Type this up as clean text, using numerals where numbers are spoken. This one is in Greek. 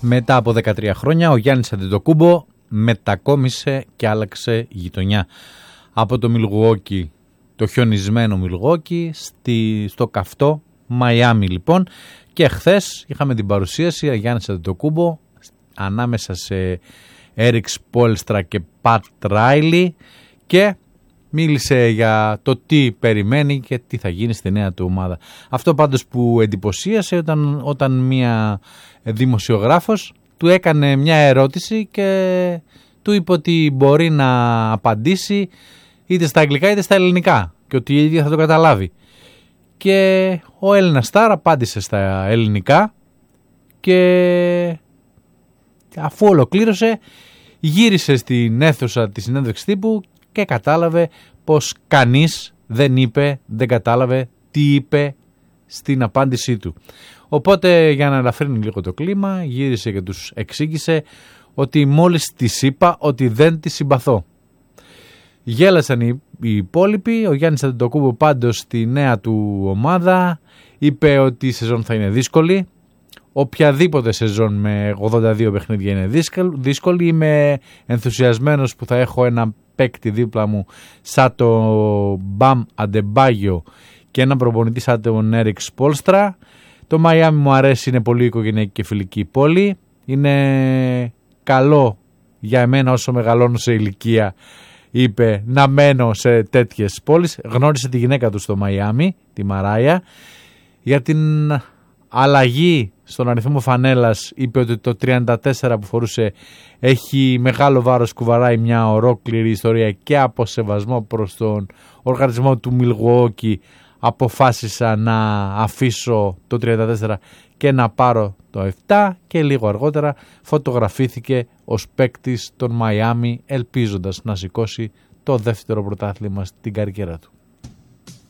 Μετά από 13 χρόνια ο Γιάννης Αντετοκούμπο μετακόμισε και άλλαξε γειτονιά. Από το Μιλγουόκι, το χιονισμένο Μιλγουόκι, στο καυτό Μαϊάμι λοιπόν. Και χθες είχαμε την παρουσίαση Γιάννης Αντετοκούμπο ανάμεσα σε Έρικ Σπόλστρα και Πατ Ράιλι και μίλησε για το τι περιμένει και τι θα γίνει στη νέα του ομάδα. Αυτό πάντως που εντυπωσίασε όταν μία δημοσιογράφος του έκανε μια ερώτηση και του είπε ότι μπορεί να απαντήσει είτε στα αγγλικά είτε στα ελληνικά και ότι η ίδια θα το καταλάβει. Και ο Έλληνας Σταρ απάντησε στα ελληνικά και αφού ολοκλήρωσε γύρισε στην αίθουσα της συνέντευξης τύπου και κατάλαβε πως κανείς δεν κατάλαβε τι είπε στην απάντησή του. Οπότε για να ελαφρύνει λίγο το κλίμα γύρισε και τους εξήγησε ότι μόλις της είπα ότι δεν τη συμπαθώ. Γέλασαν οι υπόλοιποι. Ο Γιάννης Αντετοκούμπο πάντως στη νέα του ομάδα είπε ότι η σεζόν θα είναι δύσκολη. Οποιαδήποτε σεζόν με 82 παιχνίδια είναι δύσκολη. Είμαι ενθουσιασμένος που θα έχω ένα παίκτη δίπλα μου σαν το Μπαμ Αντεμπάγιο και ένα προπονητή σαν τον Έρικ Σπόλστρα. Το Μαϊάμι μου αρέσει, είναι πολύ οικογενειακή και φιλική πόλη. Είναι καλό για εμένα όσο μεγαλώνω σε ηλικία, είπε, να μένω σε τέτοιες πόλεις. Γνώρισε τη γυναίκα του στο Μαϊάμι, τη Μαράια. Για την αλλαγή στον αριθμό φανέλας είπε ότι το 34 που φορούσε έχει μεγάλο βάρος, κουβαράει μια ολόκληρη ιστορία και από σεβασμό προς τον οργανισμό του Μιλγουόκι αποφάσισα να αφήσω το 34 και να πάρω το 7 και λίγο αργότερα φωτογραφήθηκε ως παίκτης των Μαϊάμι ελπίζοντας να σηκώσει το δεύτερο πρωτάθλημα στην καριέρα του.